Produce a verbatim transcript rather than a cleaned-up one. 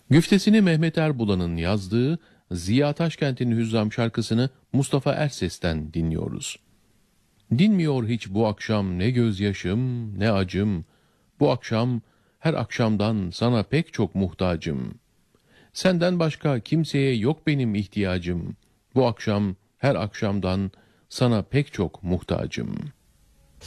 Güftesini Mehmet Erbulan'ın yazdığı Ziya Taşkent'in Hüzzam şarkısını Mustafa Erses'ten dinliyoruz. Dinmiyor hiç bu akşam ne gözyaşım ne acım, bu akşam her akşamdan sana pek çok muhtacım. Senden başka kimseye yok benim ihtiyacım, bu akşam her akşamdan sana pek çok muhtacım.''